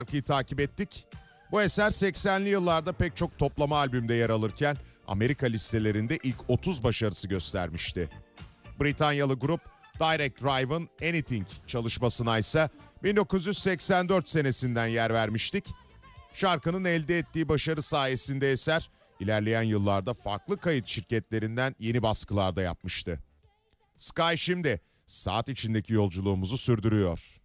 şarkıyı takip ettik. Bu eser 80'li yıllarda pek çok toplama albümde yer alırken Amerika listelerinde ilk 30 başarısı göstermişti. Britanyalı grup Direct Drive'ın Anything çalışmasına ise 1984 senesinden yer vermiştik. Şarkının elde ettiği başarı sayesinde eser ilerleyen yıllarda farklı kayıt şirketlerinden yeni baskılarda yapmıştı. Sky şimdi saat içindeki yolculuğumuzu sürdürüyor.